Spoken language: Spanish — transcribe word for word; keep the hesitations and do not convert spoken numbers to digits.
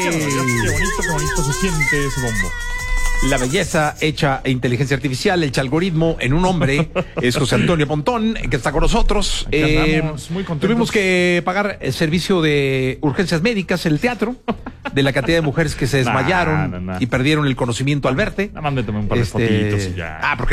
Qué bonito, qué bonito se siente ese bombo. La belleza hecha e inteligencia artificial, el algoritmo en un hombre, es José Antonio Pontón, que está con nosotros. Eh, muy tuvimos que pagar el servicio de urgencias médicas en el teatro, de la cantidad de mujeres que se desmayaron nah, nah, nah. y perdieron el conocimiento al verte. Nada más me tomé un par de este, fotitos y ya. Ah, porque